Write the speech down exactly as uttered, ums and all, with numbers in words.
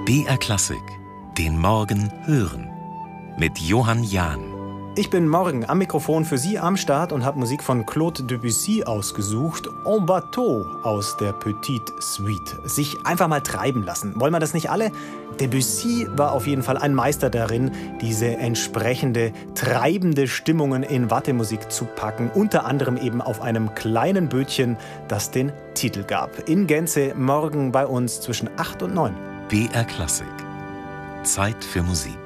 B R Klassik, den Morgen hören. Mit Johann Jahn. Ich bin morgen am Mikrofon für Sie am Start und habe Musik von Claude Debussy ausgesucht. En Bateau aus der Petite Suite. Sich einfach mal treiben lassen. Wollen wir das nicht alle? Debussy war auf jeden Fall ein Meister darin, diese entsprechende, treibende Stimmungen in Wattemusik zu packen. Unter anderem eben auf einem kleinen Bötchen, das den Titel gab. In Gänze morgen bei uns zwischen acht und neun. B R Klassik. Zeit für Musik.